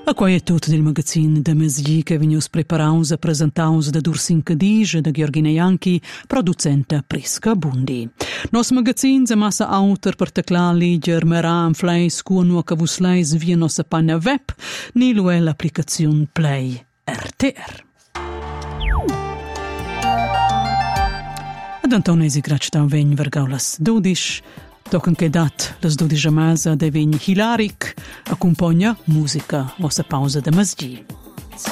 A quai è tutto del magazin de Mesgli che vegnius preparaus e presentaus da Dursin Cadisch e da Gheorghina Ianchi, producenta Prisca Bundi. Nos magazin se massa autor per teclar liger meran fleis cuono che vus leis via nossa panna web ni lo è l'applicazione Play RTR. Ad Antonesi gracta vegn vergaulas 12. Tochen che dat las 12 masa de vegn hilaric, accompagna musica vossa pausa de Mesgli.